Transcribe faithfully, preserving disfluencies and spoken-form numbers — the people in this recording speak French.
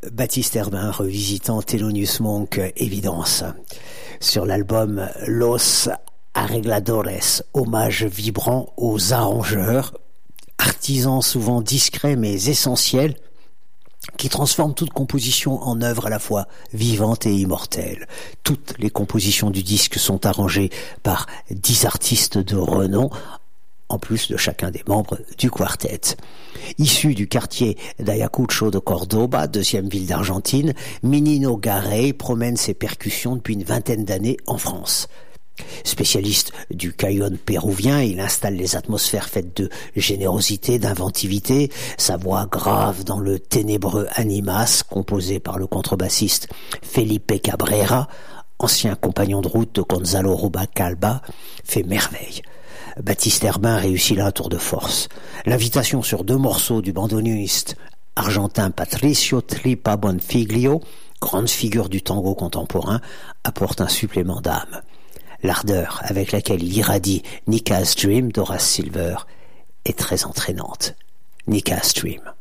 Baptiste Herbin revisitant Thelonious Monk, évidence. Sur l'album Los Arregladores, hommage vibrant aux arrangeurs, artisans souvent discrets mais essentiels, qui transforment toute composition en œuvre à la fois vivante et immortelle. Toutes les compositions du disque sont arrangées par dix artistes de renom, en plus de chacun des membres du quartet. Issu du quartier d'Ayacucho de Cordoba, deuxième ville d'Argentine, Minino Garey promène ses percussions depuis une vingtaine d'années en France. Spécialiste du cajon péruvien, il installe les atmosphères faites de générosité, d'inventivité, sa voix grave dans le ténébreux Animas, composé par le contrebassiste Felipe Cabrera, ancien compagnon de route de Gonzalo Rubalcaba, fait merveille. Baptiste Herbin réussit là un tour de force. L'invitation sur deux morceaux du bandoneoniste argentin Patricio Tripa Bonfiglio, grande figure du tango contemporain, apporte un supplément d'âme. L'ardeur avec laquelle il irradie Nika's Dream d'Horace Silver est très entraînante. Nika's Dream.